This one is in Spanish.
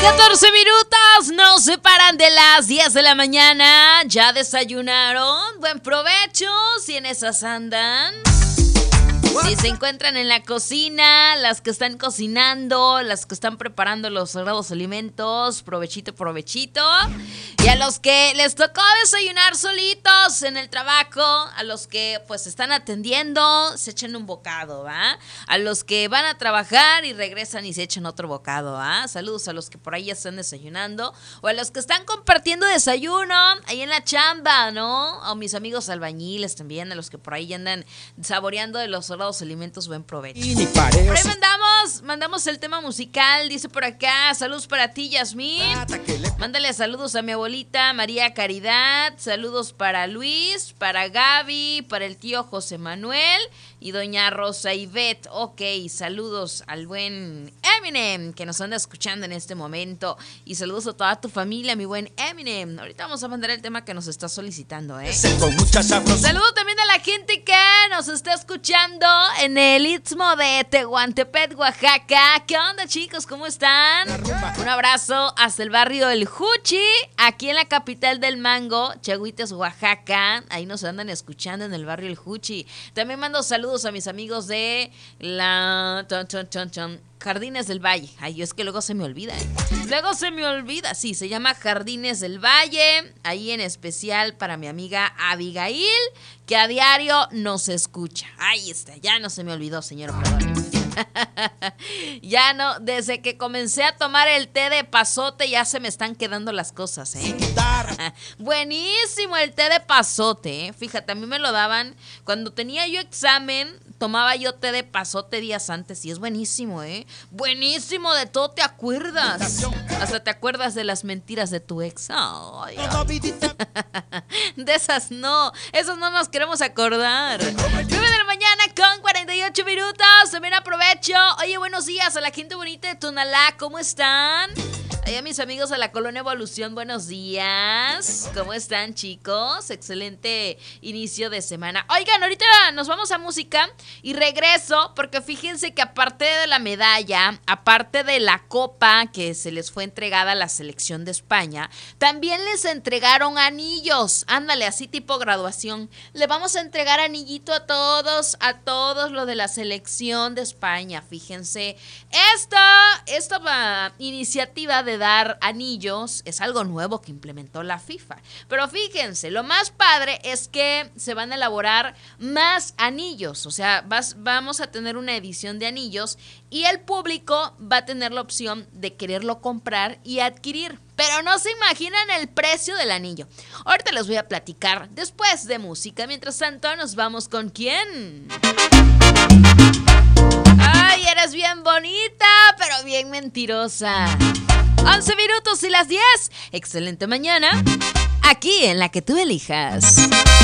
14 minutos nos separan de las 10 de la mañana. ¿Ya desayunaron? Buen provecho si en esas andan. Si se encuentran en la cocina, las que están cocinando, las que están preparando los sagrados alimentos, provechito, provechito. Y a los que les tocó desayunar solitos en el trabajo, a los que pues están atendiendo, se echan un bocado, ¿va? A los que van a trabajar y regresan y se echan otro bocado, ¿va? Saludos a los que por ahí ya están desayunando. O a los que están compartiendo desayuno ahí en la chamba, ¿no? O mis amigos albañiles también, a los que por ahí ya andan saboreando de los sagrados alimentos, buen provecho. Por ahí mandamos el tema musical, dice por acá, saludos para ti, Yasmín. Mándale saludos a mi abuelita María Caridad, saludos para Luis, para Gaby, para el tío José Manuel y doña Rosa Ivette. Ok, saludos al buen Eminem que nos anda escuchando en este momento y saludos a toda tu familia, mi buen Eminem. Ahorita vamos a mandar el tema que nos está solicitando, Saludo también a la gente que nos está escuchando en el Istmo de Tehuantepec, Oaxaca. ¿Qué onda, chicos? ¿Cómo están? Un abrazo hasta el barrio El Juchi, aquí en la capital del mango, Chaguites, Oaxaca. Ahí nos andan escuchando en el barrio El Juchi. También mando saludos a mis amigos de la Jardines del Valle. Ay, es que luego se me olvida. Sí, se llama Jardines del Valle. Ahí en especial para mi amiga Abigail, que a diario nos escucha. Ahí está, ya no se me olvidó, señor. Perdón. Ya no, desde que comencé a tomar el té de pasote ya se me están quedando las cosas, Buenísimo el té de pasote, Fíjate, a mí me lo daban cuando tenía yo examen, tomaba yo té de pasote días antes y es buenísimo, Buenísimo, de todo te acuerdas. Hasta te acuerdas de las mentiras de tu ex. Ay. De esas no nos queremos acordar. 9 de la mañana con 48 minutos. También aprovecho. Oye, buenos días a la gente bonita de Tonalá. ¿Cómo están? Allá mis amigos de la Colonia Evolución, buenos días. ¿Cómo están, chicos? Excelente inicio de semana. Oigan, ahorita nos vamos a música y regreso porque fíjense que aparte de la medalla, aparte de la copa que se les fue entregada a la selección de España, también les entregaron anillos. Ándale, así tipo graduación. Le vamos a entregar anillito a todos lo de la selección de España. Fíjense, esta iniciativa de dar anillos es algo nuevo que implementó la FIFA. Pero fíjense, lo más padre es que se van a elaborar más anillos. O sea, vamos a tener una edición de anillos y el público va a tener la opción de quererlo comprar y adquirir. Pero no se imaginan el precio del anillo. Ahorita les voy a platicar después de música. Mientras tanto, nos vamos con ¿quién? Ay, eres bien bonita, pero bien mentirosa. 11 minutos y las 10. Excelente mañana. Aquí en la que tú elijas.